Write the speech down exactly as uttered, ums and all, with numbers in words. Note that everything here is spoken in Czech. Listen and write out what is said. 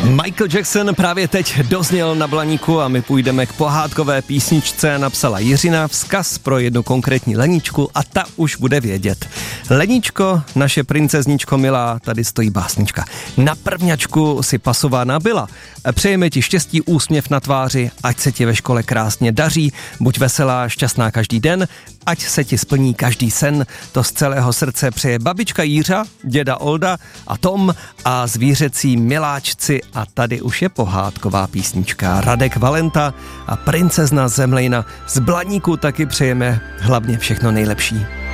Michael Jackson právě teď dozněl na Blaníku a my půjdeme k pohádkové písničce. Napsala Jiřina vzkaz pro jednu konkrétní Leničku a ta už bude vědět. Leničko, naše princezničko milá, tady stojí básnička. Na prvňačku si pasována byla. Přejeme ti štěstí, úsměv na tváři, ať se ti ve škole krásně daří, buď veselá, šťastná každý den, ať se ti splní každý sen. To z celého srdce přeje babička Jířa, děda Olda a Tom a zvířecí miláčci. A tady už je pohádková písnička. Radek Valenta a princezna Zemlejna. Z Blaníku taky přejeme hlavně všechno nejlepší.